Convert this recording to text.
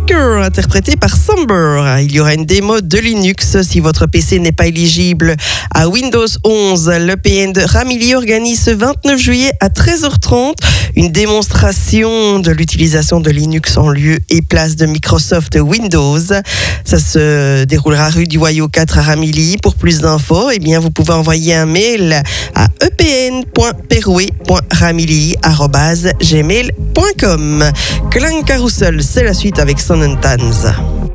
Speaker, interprété par Somber. Il y aura une démo de Linux si votre PC n'est pas éligible à Windows 11. L'EPN de Ramilly organise ce 29 juillet à 13h30 une démonstration de l'utilisation de Linux en lieu et place de Microsoft Windows. Ça se déroulera rue du Waillot 4 à Ramilly. Pour plus d'infos, vous pouvez envoyer un mail à epn.perouet.ramilly@gmail.com. Clan Carousel, c'est la suite avec Sun and Tans.